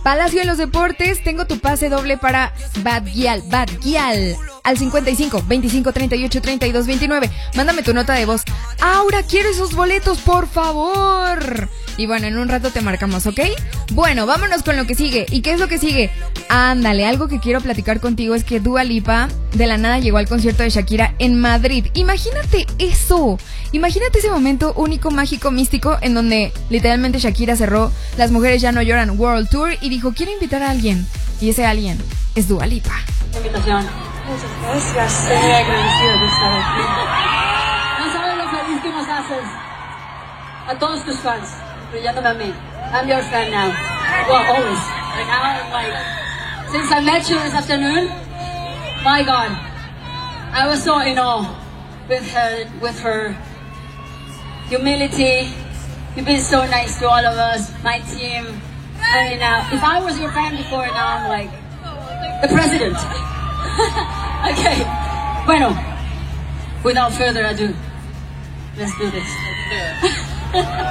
Palacio de los Deportes, tengo tu pase doble para Bad Gyal, al 55 25 38 32 29. Mándame tu nota de voz. Aura, quiero esos boletos, por favor. Y bueno, en un rato te marcamos, ¿ok? Bueno, vámonos con lo que sigue. ¿Y qué es lo que sigue? Ándale, algo que quiero platicar contigo es que Dua Lipa de la nada llegó al concierto de Shakira en Madrid. Imagínate eso. Imagínate ese momento único, mágico, místico, en donde literalmente Shakira cerró Las Mujeres Ya No Lloran World Tour y dijo, quiero invitar a alguien. Y ese alguien es Dua Lipa. Invitación. Muchas gracias. Estoy muy agradecido de estar aquí. No sabes lo feliz que nos haces. A todos tus fans, incluyéndome a mí. I'm your fan now. Well, always. Right now, I'm like, since I met you this afternoon, my God, I was so in awe with her humility. You've been so nice to all of us, my team. I mean, if I was your fan before, now I'm like the president. Okay, bueno, without further ado, let's do this.